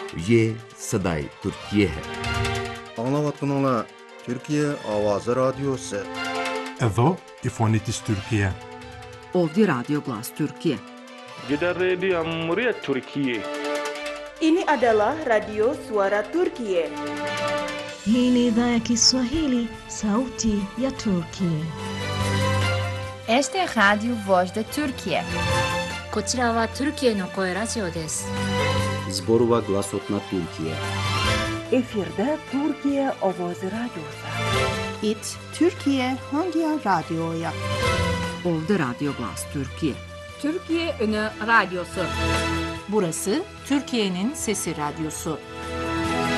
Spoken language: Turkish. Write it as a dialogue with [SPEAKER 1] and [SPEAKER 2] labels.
[SPEAKER 1] ये सदाई Türkiye है.
[SPEAKER 2] Anlavatkanlar Türkiye Avazı Radyosu.
[SPEAKER 3] Εδώ η φωνή της Τουρκία.
[SPEAKER 4] Ovdje Radio Glas Türkiye.
[SPEAKER 5] Gidan rediyon muryar Türkiye.
[SPEAKER 6] Ini adalah Radio Suara Turkiye.
[SPEAKER 7] Hii ni idhaa ya Kiswahili, sauti ya Turkiye.
[SPEAKER 8] Este es Radio Voz de Turkiye.
[SPEAKER 9] こちらはトルキエの声ラジオです。
[SPEAKER 10] Zborova Glasotna Türkiye.
[SPEAKER 11] Efirde Türkiye Avazı Radyosu.
[SPEAKER 12] İt Türkiye Hangi Radyo'ya?
[SPEAKER 4] Ovdje Radio Glas Türkiye.
[SPEAKER 13] Türkiye Önü Radyosu.
[SPEAKER 14] Burası Türkiye'nin Sesi Radyosu.